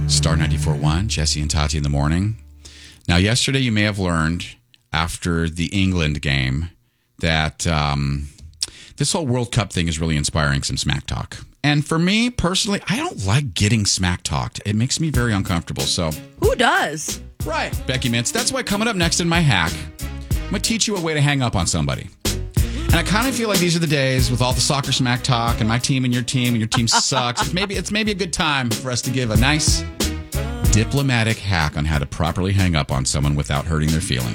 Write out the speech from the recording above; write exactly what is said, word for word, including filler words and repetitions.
Star ninety-four point one, Jesse and Tati in the morning. Now, yesterday you may have learned after the England game that um, this whole World Cup thing is really inspiring some smack talk. And for me, personally, I don't like getting smack talked. It makes me very uncomfortable. So, who does? Right, Becky Mintz. That's why coming up next in my hack, I'm going to teach you a way to hang up on somebody. And I kind of feel like these are the days with all the soccer smack talk and my team and your team and your team sucks. It's maybe it's maybe a good time for us to give a nice diplomatic hack on how to properly hang up on someone without hurting their feelings.